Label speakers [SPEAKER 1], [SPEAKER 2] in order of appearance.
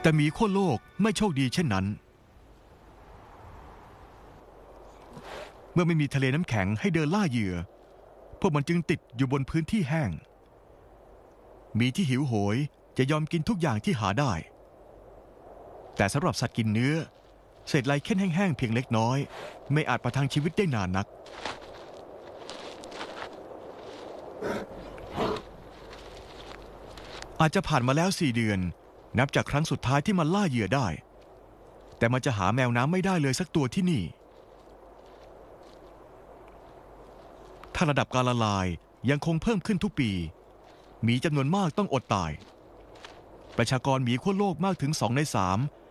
[SPEAKER 1] แต่หมีขั้วโลกไม่โชคดีเช่นนั้นเมื่อไม่มีทะเลน้ำแข็งให้เดินล่าเหยื่อพวกมันจึงติดอยู่บนพื้นที่แห้งหมีที่หิวโหยจะยอมกินทุกอย่างที่หาได้แต่สำหรับสัตว์กินเนื้อเศษไลเคนแห้งๆเพียงเล็กน้อยไม่อาจประทังชีวิตได้นานนักอาจจะผ่านมาแล้ว4 เดือนนับจากครั้งสุดท้ายที่มันล่าเหยื่อได้แต่มันจะหาแมวน้ำไม่ได้เลยสักตัวที่นี่ถ้าระดับการละลายยังคงเพิ่มขึ้นทุกปีหมีจำนวนมากต้องอดตายประชากรหมีขั้วโลกมากถึง2 ใน 3